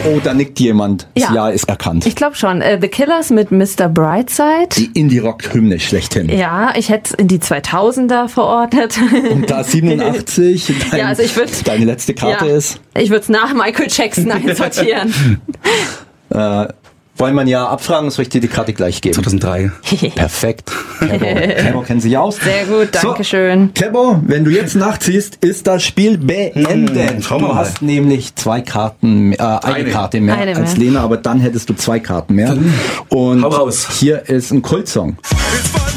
Oh, da nickt jemand. Das Jahr ist erkannt. Ich glaube schon. The Killers mit Mr. Brightside. Die Indie-Rock-Hymne schlechthin. Ja, ich hätte es in die 2000er verordnet. Und da 87 deine letzte Karte ist. Ich würde es nach Michael Jackson einsortieren. Wollen wir ja abfragen, soll ich dir die Karte gleich geben? 2003. Perfekt. Kebo kennt sich aus. Sehr gut, danke schön. Kebo, wenn du jetzt nachziehst, ist das Spiel beendet. Du hast nämlich zwei Karten, eine Karte mehr als Lena, aber dann hättest du zwei Karten mehr. Und hau raus. Hier ist ein Kultsong.